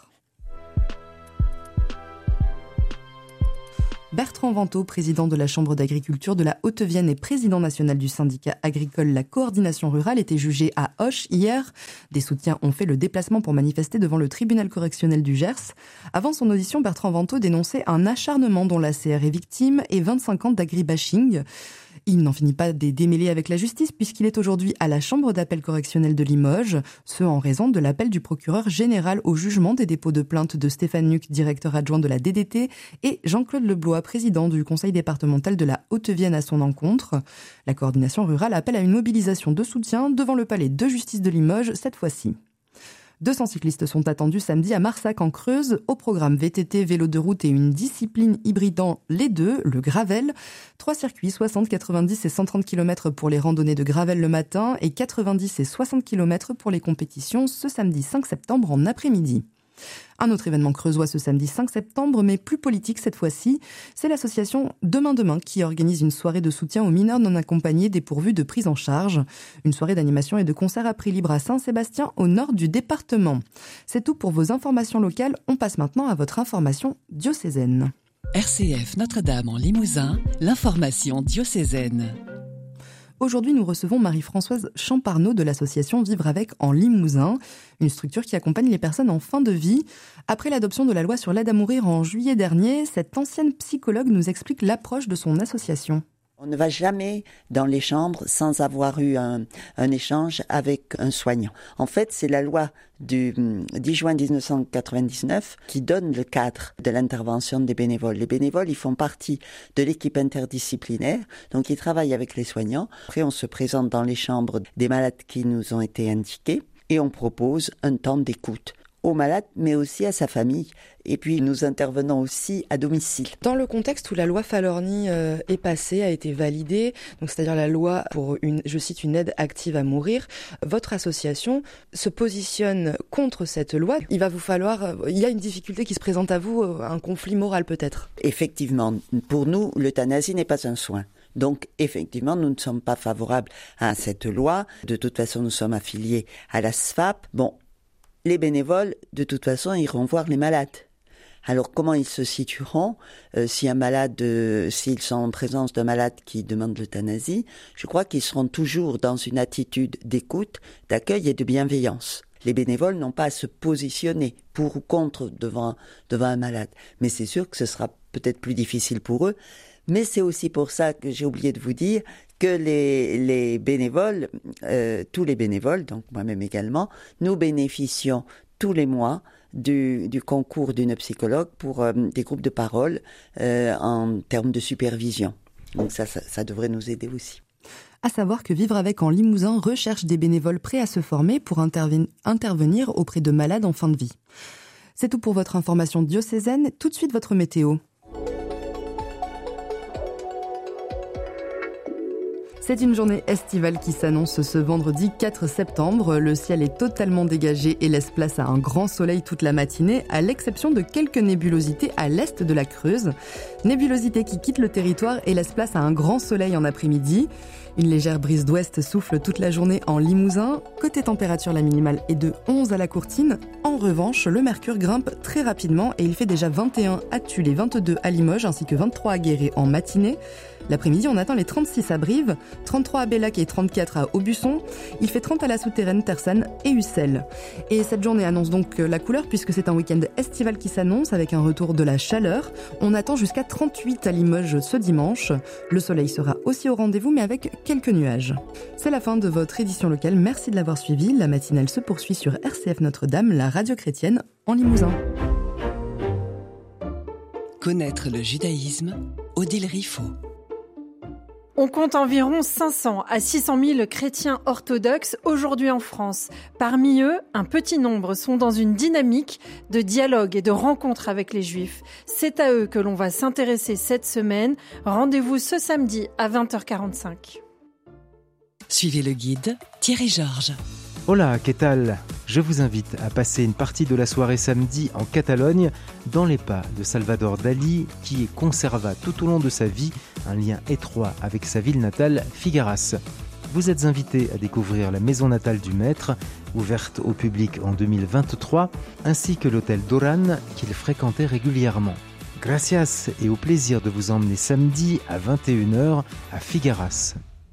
Bertrand Vantaux, président de la Chambre d'agriculture de la Haute-Vienne et président national du syndicat agricole La Coordination Rurale, était jugé à Auch hier. Des soutiens ont fait le déplacement pour manifester devant le tribunal correctionnel du Gers. Avant son audition, Bertrand Vantaux dénonçait un acharnement dont la C R est victime et vingt-cinq ans d'agribashing. Il n'en finit pas des démêlés avec la justice puisqu'il est aujourd'hui à la Chambre d'appel correctionnel de Limoges, ce en raison de l'appel du procureur général au jugement des dépôts de plainte de Stéphane Nuc, directeur adjoint de la D D T, et Jean-Claude Leblois, président du conseil départemental de la Haute-Vienne à son encontre. La coordination rurale appelle à une mobilisation de soutien devant le palais de justice de Limoges cette fois-ci. deux cents cyclistes sont attendus samedi à Marsac en Creuse. Au programme V T T, vélo de route et une discipline hybridant les deux, le gravel. Trois circuits, soixante, quatre-vingt-dix et cent trente kilomètres pour les randonnées de gravel le matin et quatre-vingt-dix et soixante kilomètres pour les compétitions ce samedi cinq septembre en après-midi. Un autre événement creusois ce samedi cinq septembre, mais plus politique cette fois-ci, c'est l'association Demain Demain qui organise une soirée de soutien aux mineurs non accompagnés dépourvus de prise en charge. Une soirée d'animation et de concert à prix libre à Saint-Sébastien, au nord du département. C'est tout pour vos informations locales. On passe maintenant à votre information diocésaine. R C F Notre-Dame en Limousin, l'information diocésaine. Aujourd'hui, nous recevons Marie-Françoise Champarneau de l'association Vivre avec en Limousin, une structure qui accompagne les personnes en fin de vie. Après l'adoption de la loi sur l'aide à mourir en juillet dernier, cette ancienne psychologue nous explique l'approche de son association. On ne va jamais dans les chambres sans avoir eu un, un échange avec un soignant. En fait, c'est la loi du dix juin dix-neuf cent quatre-vingt-dix-neuf qui donne le cadre de l'intervention des bénévoles. Les bénévoles, ils font partie de l'équipe interdisciplinaire, donc ils travaillent avec les soignants. Après, on se présente dans les chambres des malades qui nous ont été indiqués et on propose un temps d'écoute aux malades, mais aussi à sa famille. Et puis, nous intervenons aussi à domicile. Dans le contexte où la loi Falorni euh, est passée, a été validée, donc c'est-à-dire la loi pour une, je cite, une aide active à mourir, votre association se positionne contre cette loi. Il va vous falloir, il y a une difficulté qui se présente à vous, un conflit moral peut-être. Effectivement, pour nous, l'euthanasie n'est pas un soin. Donc, effectivement, nous ne sommes pas favorables à cette loi. De toute façon, nous sommes affiliés à la S F A P. Bon, les bénévoles, de toute façon, iront voir les malades. Alors, comment ils se situeront euh, si un malade, euh, s'ils sont en présence d'un malade qui demande l'euthanasie? Je crois qu'ils seront toujours dans une attitude d'écoute, d'accueil et de bienveillance. Les bénévoles n'ont pas à se positionner pour ou contre devant, devant un malade. Mais c'est sûr que ce sera peut-être plus difficile pour eux. Mais c'est aussi pour ça que j'ai oublié de vous dire que les, les bénévoles, euh, tous les bénévoles, donc moi-même également, nous bénéficions tous les mois du, du concours d'une psychologue pour euh, des groupes de parole euh, en termes de supervision. Donc ça, ça, ça devrait nous aider aussi. À savoir que Vivre avec en Limousin recherche des bénévoles prêts à se former pour interven- intervenir auprès de malades en fin de vie. C'est tout pour votre information diocésaine. Tout de suite, votre météo. C'est une journée estivale qui s'annonce ce vendredi quatre septembre. Le ciel est totalement dégagé et laisse place à un grand soleil toute la matinée, à l'exception de quelques nébulosités à l'est de la Creuse. Nébulosités qui quittent le territoire et laissent place à un grand soleil en après-midi. Une légère brise d'ouest souffle toute la journée en Limousin. Côté température, la minimale est de onze à la Courtine. En revanche, le mercure grimpe très rapidement et il fait déjà vingt et un à Tulle et vingt-deux à Limoges ainsi que vingt-trois à Guéret en matinée. L'après-midi, on atteint les trente-six à Brive, trente-trois à Bellac et trente-quatre à Aubusson. Il fait trente à la Souterraine, Tersanne et Ussel. Et cette journée annonce donc la couleur puisque c'est un week-end estival qui s'annonce avec un retour de la chaleur. On attend jusqu'à trente-huit à Limoges ce dimanche. Le soleil sera aussi au rendez-vous mais avec quelques nuages. C'est la fin de votre édition locale. Merci de l'avoir suivi. La matinale se poursuit sur R C F Notre-Dame, la radio chrétienne en Limousin. Connaître le judaïsme, Odile Riffaut. On compte environ cinq cents à six cent mille chrétiens orthodoxes aujourd'hui en France. Parmi eux, un petit nombre sont dans une dynamique de dialogue et de rencontre avec les Juifs. C'est à eux que l'on va s'intéresser cette semaine. Rendez-vous ce samedi à vingt heures quarante-cinq. Suivez le guide Thierry Georges. Hola, ¿qué tal? Je vous invite à passer une partie de la soirée samedi en Catalogne, dans les pas de Salvador Dalí, qui conserva tout au long de sa vie un lien étroit avec sa ville natale, Figueras. Vous êtes invité à découvrir la maison natale du maître, ouverte au public en deux mille vingt-trois, ainsi que l'hôtel Doran qu'il fréquentait régulièrement. Gracias et au plaisir de vous emmener samedi à vingt et une heures à Figueras.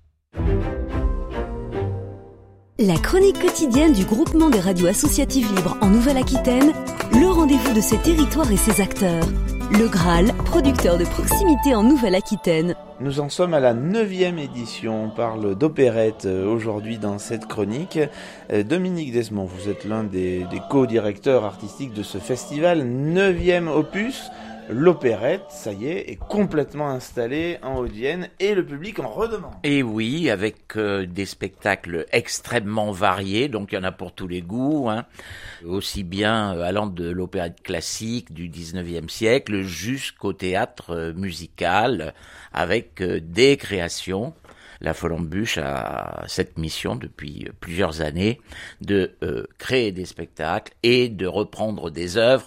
La chronique quotidienne du groupement des radios associatives libres en Nouvelle-Aquitaine, le rendez-vous de ses territoires et ses acteurs. Le Graal, producteur de proximité en Nouvelle-Aquitaine. Nous en sommes à la neuvième édition. On parle d'opérette aujourd'hui dans cette chronique. Dominique Desmond, vous êtes l'un des, des co-directeurs artistiques de ce festival. Neuvième opus. L'opérette, ça y est, est complètement installée en Haute-Vienne et le public en redemande. Et oui, avec euh, des spectacles extrêmement variés, donc il y en a pour tous les goûts, hein. Aussi bien euh, allant de l'opérette classique du dix-neuvième siècle jusqu'au théâtre euh, musical, avec euh, des créations. La Folle-en-Bûche a cette mission depuis plusieurs années de euh, créer des spectacles et de reprendre des œuvres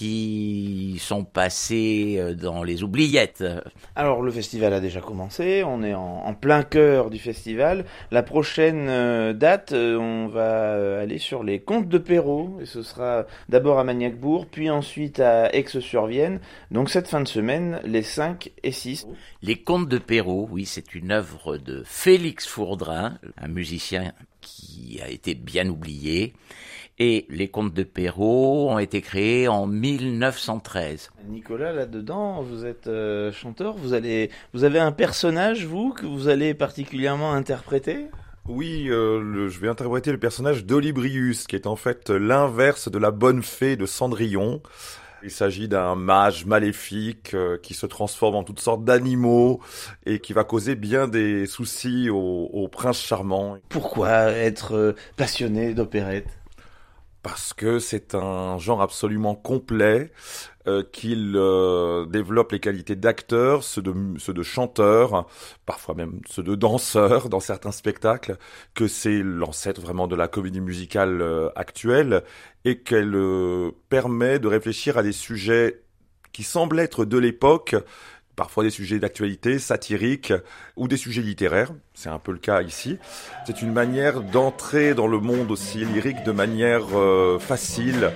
qui sont passées dans les oubliettes. Alors le festival a déjà commencé, on est en, en plein cœur du festival. La prochaine euh, date, euh, on va aller sur les Contes de Perrault, et ce sera d'abord à Magnacbourg, puis ensuite à Aix-sur-Vienne. Donc cette fin de semaine, les cinq et six. Les Contes de Perrault, oui, c'est une œuvre de Félix Fourdrin, un musicien qui a été bien oublié. Et les Contes de Perrault ont été créés en mille neuf cent treize. Nicolas, là-dedans, vous êtes euh, chanteur, vous, allez, vous avez un personnage, vous, que vous allez particulièrement interpréter ? Oui, euh, le, je vais interpréter le personnage d'Olybrius, qui est en fait l'inverse de la bonne fée de Cendrillon. Il s'agit d'un mage maléfique euh, qui se transforme en toutes sortes d'animaux et qui va causer bien des soucis au, au prince charmant. Pourquoi être euh, passionné d'opérette ? Parce que c'est un genre absolument complet, euh, qu'il euh, développe les qualités d'acteur, ceux de, ceux de chanteur, parfois même ceux de danseur dans certains spectacles, que c'est l'ancêtre vraiment de la comédie musicale euh, actuelle, et qu'elle euh, permet de réfléchir à des sujets qui semblent être de l'époque, parfois des sujets d'actualité, satiriques, ou des sujets littéraires, c'est un peu le cas ici. C'est une manière d'entrer dans le monde aussi lyrique de manière euh, facile.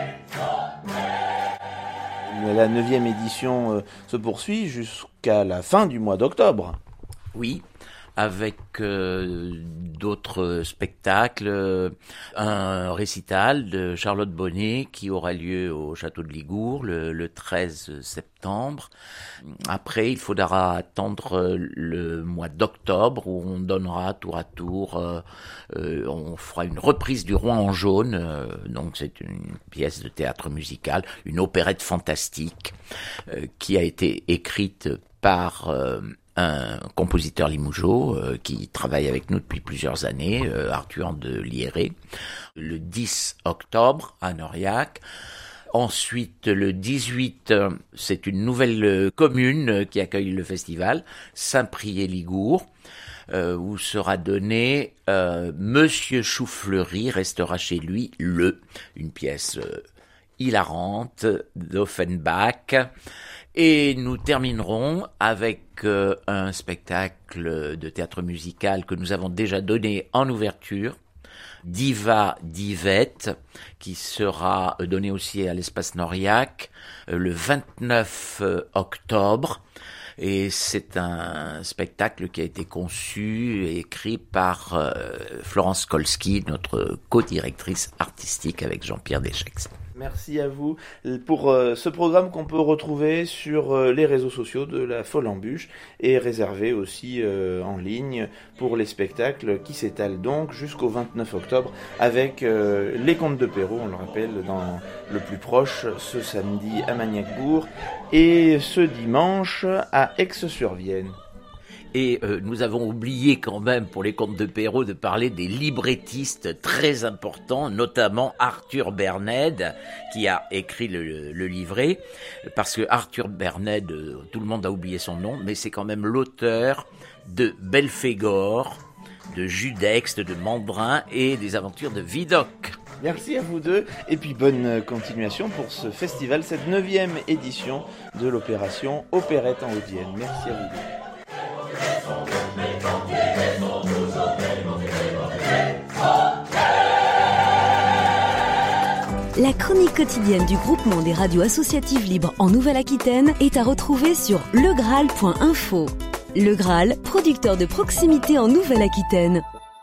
La neuvième édition euh, se poursuit jusqu'à la fin du mois d'octobre. Oui, avec euh, d'autres spectacles, euh, un récital de Charlotte Bonnet qui aura lieu au château de Ligours le, le treize septembre. Après, il faudra attendre le mois d'octobre où on donnera tour à tour, euh, euh, on fera une reprise du Roi en jaune, euh, donc c'est une pièce de théâtre musical, une opérette fantastique euh, qui a été écrite par euh, un compositeur limougeaud euh, qui travaille avec nous depuis plusieurs années, euh, Arthur de Lierré, le dix octobre à Noriac. Ensuite, le dix-huit, c'est une nouvelle commune qui accueille le festival, Saint-Priest-Ligours, euh, où sera donné euh, Monsieur Choufleury restera chez lui le, une pièce euh, hilarante d'Offenbach. Et nous terminerons avec euh, un spectacle de théâtre musical que nous avons déjà donné en ouverture, Diva d'Yvette, qui sera donné aussi à l'espace Noriac euh, le vingt-neuf octobre. Et c'est un spectacle qui a été conçu et écrit par euh, Florence Kolski, notre co-directrice artistique avec Jean-Pierre Deschex. Merci à vous pour euh, ce programme qu'on peut retrouver sur euh, les réseaux sociaux de la Folle-en-Bûche et réservé aussi euh, en ligne pour les spectacles qui s'étalent donc jusqu'au vingt-neuf octobre avec euh, les Contes de Perrault, on le rappelle, dans le plus proche ce samedi à Magnacbourg et ce dimanche à Aix-sur-Vienne. Et euh, nous avons oublié quand même, pour les contes de Perrault, de parler des librettistes très importants, notamment Arthur Bernède, qui a écrit le, le livret, parce que Arthur Bernède, tout le monde a oublié son nom, mais c'est quand même l'auteur de Belphégor, de Judex, de Mandrin et des aventures de Vidocq. Merci à vous deux, et puis bonne continuation pour ce festival, cette neuvième édition de l'opération Opérette en Haute-Vienne. Merci à vous deux. La chronique quotidienne du groupement des radios associatives libres en Nouvelle-Aquitaine est à retrouver sur le graal point info. Le Graal, producteur de proximité en Nouvelle-Aquitaine.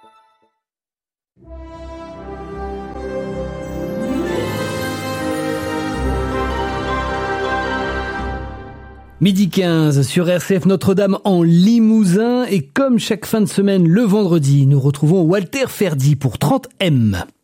Midi quinze sur R C F Notre-Dame en Limousin, et comme chaque fin de semaine le vendredi, nous retrouvons Walter Ferdi pour trente M.